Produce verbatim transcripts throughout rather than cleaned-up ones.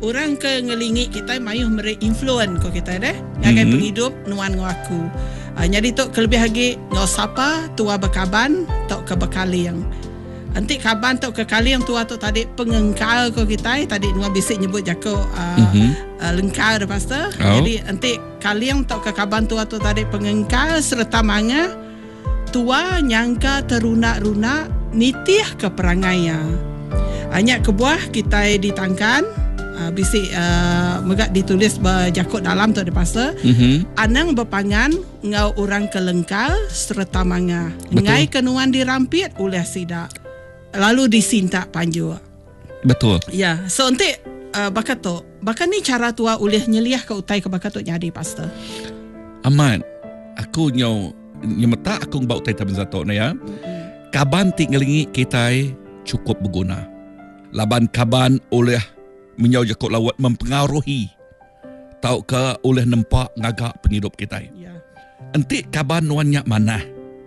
orang ke ngelingit kita mayuh mere influence ko kita deh ngagai mm-hmm. penghidup nuan ngaku uh, jadi tok kelebih lagi ngau sapa tua bekaban tok ke bekaliang anti kaban tok ke kaliang tua tok tadi pengengkal ko kita tadi nuan bisik nyebut jako uh, mm-hmm. uh, lengkal dah pastor oh. Jadi anti kaliang tok ke kaban tua tok tadi pengengkal serta manga tua nyangka teruna-runa nitih ke perangainya hanya kebuah kita ditangkan Uh, bisik uh, megak ditulis berjakut dalam tu ada pasal mm-hmm. anang berpangan ngau orang kelengkal serta manga ngai kenuan dirampit oleh sidak lalu disinta panju betul ya so nanti uh, bakat tu bakat ni cara tua oleh nyeliah ke utai ke bakat tu nyadi pasal aman aku nyau nyemeta aku bau utai taben zato na ya mm-hmm. kaban ti ngelingi kita cukup berguna laban kaban oleh menyau jakut lawat mempengaruhi tau ke oleh nampak ngagak penghidup kita. Ya. Enti kaban nuannya manah.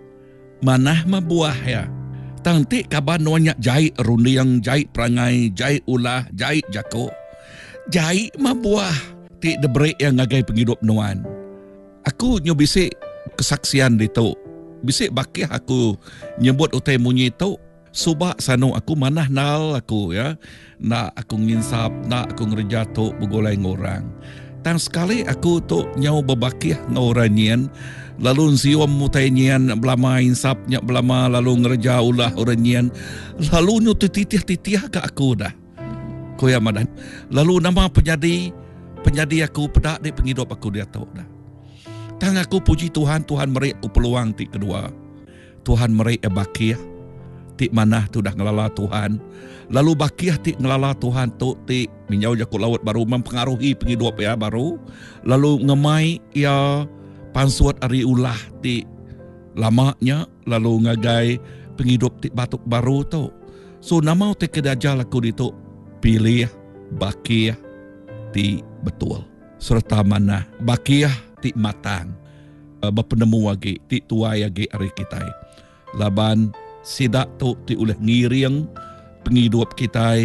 Manah mabuah ya. Tanti kaban nuannya jahit rundiang, jahit perangai, jahit ulah, jahit jakut. Jahit mabuah. Ti debrek yang ngagai penghidup nuan. Aku nyo bisik kesaksian itu. Bisik bakih aku nyebut utai munyi itu. Subak sanu aku manah nal aku ya. Nak aku nginsap, nak aku ngerja tu begolai ngorang. Tang sekali aku tu nyau berbakih ngoranyian. Lalu siom mutainyian belama insapnya belama lalu ngerja ulah oranyian. Lalu nyu titih-titih ke aku dah. Koya madan. Lalu nama penyadi penyadi aku pedak di penghidup aku dia tahu dah. Tang aku puji Tuhan, Tuhan meri aku peluang ti kedua. Tuhan meri bakih. Ti manah tu dah ngelala Tuhan. Lalu bakiah ti ngelala Tuhan tu ti minjau jakut laut baru mempengaruhi penghidup ya baru. Lalu ngemai ya pansuat ari ulah ti lamanya lalu ngagai penghidup ti batuk baru tu. So nama ti kedajal aku ditu pilih bakiah ti betul. Serta manah bakiah ti matang. Uh, berpenemu lagi ti tuai lagi ari kita. Laban sidak tu ti oleh ngiriang penghidup kita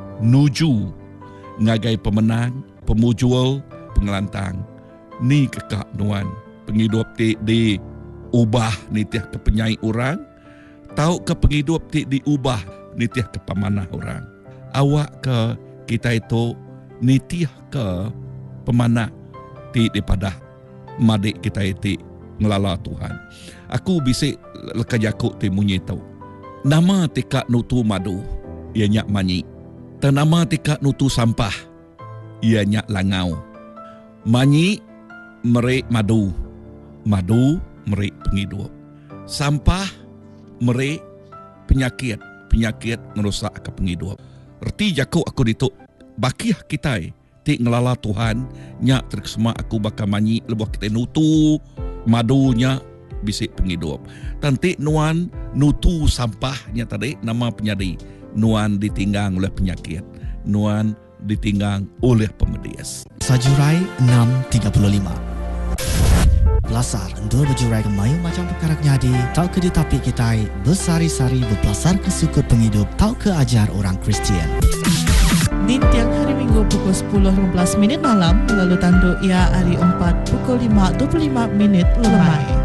nuju ngagai pemenang, pemujual, pengelantang. Ni kekak nuan penghidup ti di ubah nitiah ke penyai orang, tau ke penghidup ti diubah nitiah ke pemanah orang. Awak ke kita itu nitiah ke pemanah ti daripada madik kita itu ngelala Tuhan. Aku bisik lekajakuk ti munyi tau. Nama tika nutu madu, ia nyak manyi. Dan nama tika nutu sampah, ia nyak langau. Manyi merik madu, madu merik penghidup. Sampah merik penyakit, penyakit merusak ke penghidup. Erti jakuk aku dituk, bakiah kita ti ngelala Tuhan, nyak terkesema aku bakal manyi lebuh kita nutu madunya bisik penghidup. Tanti nuan nutu sampahnya tadi nama penyadi. Nuan ditinggang oleh penyakit. Nuan ditinggang oleh pemedias. Sajurai enam tiga puluh lima. Belasar dua berjurai kemayu macam perkara nyadi. Tau ke ditapi kita bersari-sari berpelasar ke sukut penghidup. Tau ke ajar orang Kristian. Di tiang hari Minggu pukul sepuluh lima belas minit malam. Lalu tanduk ia hari empat pukul lima dua puluh lima minit lemai.